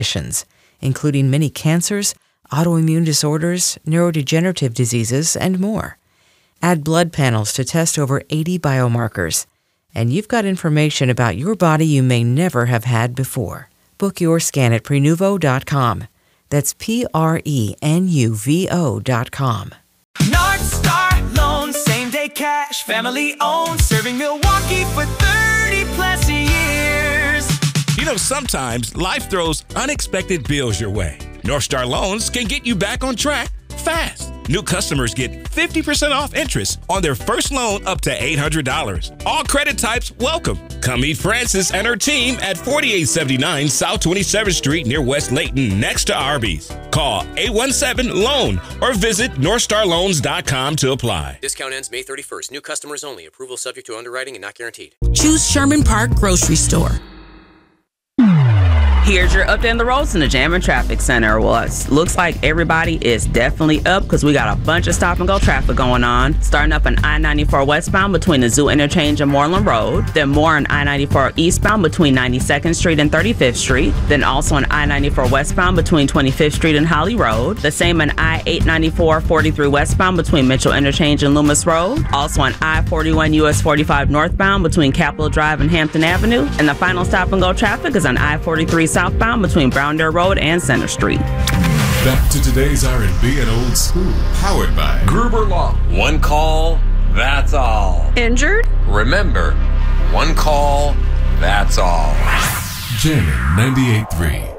conditions, including many cancers, autoimmune disorders, neurodegenerative diseases, and more. Add blood panels to test over 80 biomarkers, and you've got information about your body you may never have had before. Book your scan at Prenuvo.com. That's Prenuvo.com. North Star Loan, same-day cash, family-owned, serving Milwaukee for 30-plus years. You know, sometimes life throws unexpected bills your way. North Star Loans can get you back on track fast. New customers get 50% off interest on their first loan up to $800. All credit types welcome. Come meet Frances and her team at 4879 South 27th Street near West Layton, next to Arby's. Call 817-LOAN or visit NorthstarLoans.com to apply. Discount ends May 31st. New customers only. Approval subject to underwriting and not guaranteed. Choose Sherman Park Grocery Store. Here's your update on the roads in the Jam and Traffic Center. Well, it looks like everybody is definitely up because we got a bunch of stop-and-go traffic going on. Starting up on I-94 westbound between the Zoo Interchange and Moreland Road. Then more on I-94 eastbound between 92nd Street and 35th Street. Then also on I-94 westbound between 25th Street and Holly Road. The same on I-894 43 westbound between Mitchell Interchange and Loomis Road. Also on I-41 US 45 northbound between Capitol Drive and Hampton Avenue. And the final stop-and-go traffic is on I-43 southbound between Browndale Road and Center Street. Back to today's R&B and old school. Powered by Gruber Law. One call, that's all. Injured? Remember, one call, that's all. Jammin' 98.3.